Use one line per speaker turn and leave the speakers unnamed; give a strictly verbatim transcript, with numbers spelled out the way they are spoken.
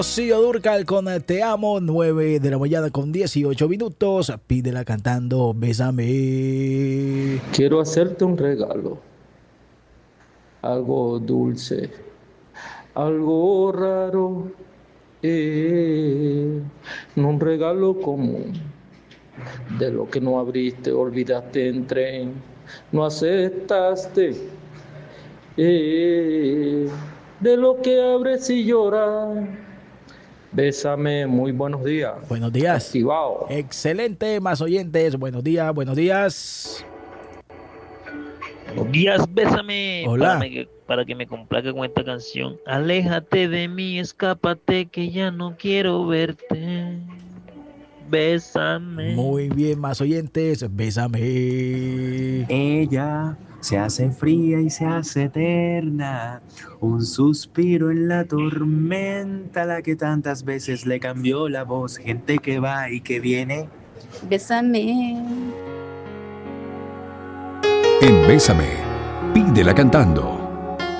Rocío Dúrcal con Te Amo, nueve de la mañana con dieciocho minutos. Pídela cantando Bésame.
Quiero hacerte un regalo, algo dulce, algo raro, eh, no un regalo común, de lo que no abriste, olvidaste en tren, no aceptaste, eh, de lo que abres y lloras. Bésame, muy buenos días.
Buenos días.
Activado.
Excelente, más oyentes. Buenos días, buenos días.
Buenos días, bésame.
Hola.
Para, me, para que me complaque con esta canción. Aléjate de mí, escápate, que ya no quiero verte. Bésame.
Muy bien, más oyentes. Bésame.
Ella se hace fría y se hace eterna, un suspiro en la tormenta, la que tantas veces le cambió la voz, gente que va y que viene.
Bésame.
En Bésame, pídela cantando.